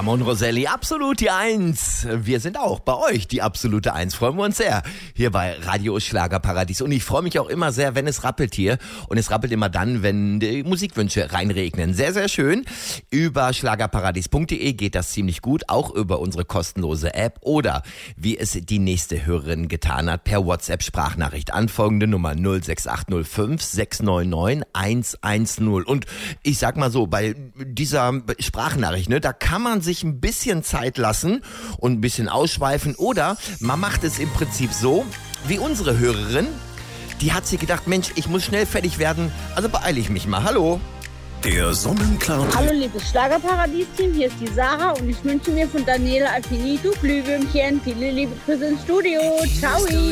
Ramon Roselli, absolut die Eins. Wir sind auch bei euch die absolute Eins. Freuen wir uns sehr hier bei Radio Schlagerparadies. Und ich freue mich auch immer sehr, wenn es rappelt hier. Und es rappelt immer dann, wenn die Musikwünsche reinregnen. Sehr, sehr schön. Über schlagerparadies.de geht das ziemlich gut. Auch über unsere kostenlose App. Oder, wie es die nächste Hörerin getan hat, per WhatsApp-Sprachnachricht an folgende Nummer 06805 699 110. Und ich sag mal so, bei dieser Sprachnachricht, ne, da kann man sich ein bisschen Zeit lassen und ein bisschen ausschweifen. Oder man macht es im Prinzip so, wie unsere Hörerin, die hat sich gedacht, Mensch, ich muss schnell fertig werden, also beeile ich mich mal. Hallo. Der Sonnenklar. Hallo liebes Schlagerparadies-Team, hier ist die Sarah und ich wünsche mir von Daniela Alfinito Glühwürmchen viele liebe Grüße ins Studio. Ciao!